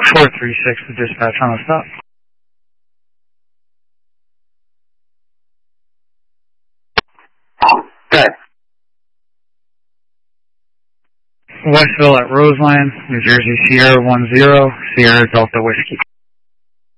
436 to dispatch on a stop. Good. Westville at Roseland, New Jersey, Sierra 10, Sierra Delta Whiskey.